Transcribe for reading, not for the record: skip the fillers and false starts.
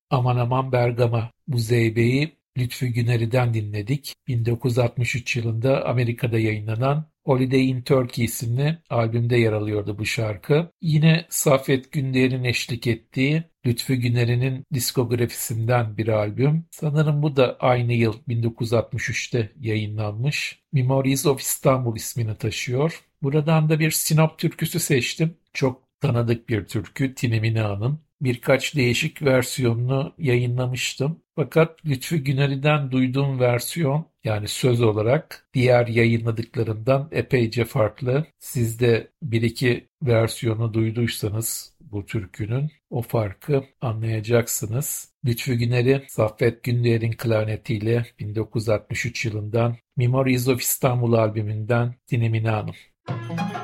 Aman Aman Bergama bu zeybeği Lütfü Güneri'den dinledik. 1963 yılında Amerika'da yayınlanan Holiday in Turkey isimli albümde yer alıyordu bu şarkı. Yine Saffet Gündeğer'in eşlik ettiği Lütfü Güneri'nin diskografisinden bir albüm. Sanırım bu da aynı yıl 1963'te yayınlanmış. Memories of Istanbul ismini taşıyor. Buradan da bir Sinop türküsü seçtim. Çok tanıdık bir türkü, Tinimini Hanım. Birkaç değişik versiyonunu yayınlamıştım. Fakat Lütfü Güneri'den duyduğum versiyon, yani söz olarak diğer yayınladıklarından epeyce farklı. Siz de bir iki versiyonu duyduysanız bu türkünün o farkı anlayacaksınız. Lütfü Güneri, Saffet Gündeğer'in klarnetiyle 1963 yılından Memories of Istanbul albümünden Tinimini Hanım.